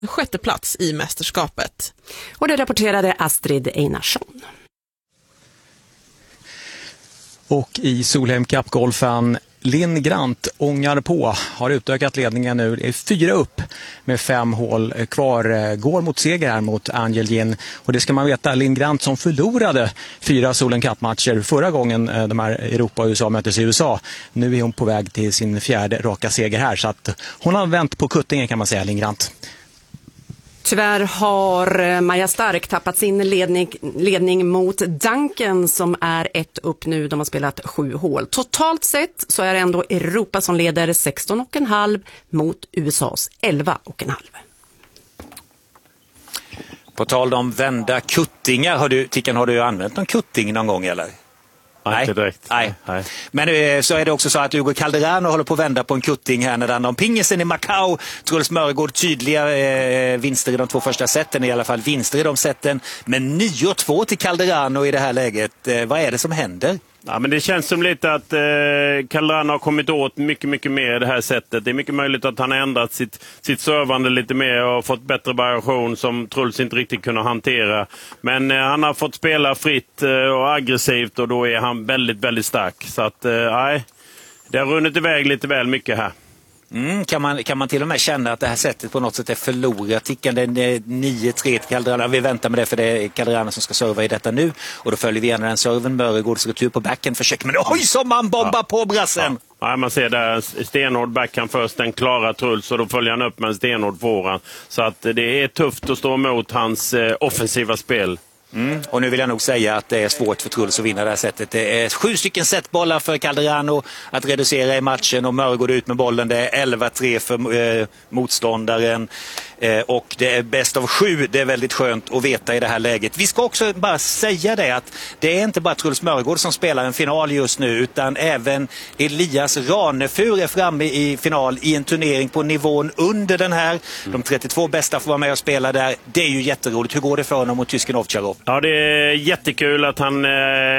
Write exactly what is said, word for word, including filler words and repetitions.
sjätte plats i mästerskapet. Och det rapporterade Astrid Einarsson. Och i Solheim Cup-golfen, Linn Grant ångar på, har utökat ledningen nu, det är fyra upp med fem hål kvar, går mot seger här mot Angel Yin. Och det ska man veta, Linn Grant som förlorade fyra Solheim Cup-matcher förra gången de här Europa och U S A möttes i U S A. Nu är hon på väg till sin fjärde raka seger här, så att hon har vänt på kuttingen kan man säga, Linn Grant. Tyvärr har Maja Stark tappat sin ledning, ledning mot Duncan som är ett upp nu. De har spelat sju hål. Totalt sett så är det ändå Europa som leder sexton och en halv mot U S A:s elva och en halv. På tal om vända kuttingar, har du, Tickan, har du använt någon kutting någon gång eller? Nej, inte direkt. Nej. Nej. Men så är det också så att Hugo Calderano håller på att vända på en kutting här när han har pingisen i Macau. Truls Mörgård tydliga eh, vinster i de två första sätten, i alla fall vinster i de sätten. Men nio två till Calderano i det här läget. Eh, vad är det som händer? Ja, men det känns som lite att eh, Calderano har kommit åt mycket, mycket mer det här sättet. Det är mycket möjligt att han har ändrat sitt, sitt servande lite mer och fått bättre variation som Truls inte riktigt kunde hantera. Men eh, han har fått spela fritt eh, och aggressivt och då är han väldigt, väldigt stark. Så att, nej, eh, det har runnit iväg lite väl mycket här. Mm, kan, man, kan man till och med känna att det här sättet på något sätt är förlorat? Tickan, det är nio tre till Calderano. Vi väntar med det för det är Calderano som ska serva i detta nu. Och då följer vi gärna den serven. Mörgårds retur på backen. Försöker, men oj som man bombar ja. på brassen! Ja. Ja, man ser där stenhård backhand först, den klara Truls och då följer han upp med en stenhård forehand. Så att det är tufft att stå emot hans eh, offensiva spel. Mm. Och nu vill jag nog säga att det är svårt för Truls att vinna det här sättet. Det är sju stycken setbollar för Calderano att reducera i matchen och Mörgård ut med bollen. Det är elva tre för eh, motståndaren. Eh, och det är bäst av sju. Det är väldigt skönt att veta i det här läget. Vi ska också bara säga det att det är inte bara Truls Mörgård som spelar en final just nu, utan även Elias Ranefur är framme i final i en turnering på nivån under den här. De trettiotvå bästa får vara med och spela där. Det är ju jätteroligt. Hur går det för honom mot tysken Ovtcharov? Ja, det är jättekul att han eh,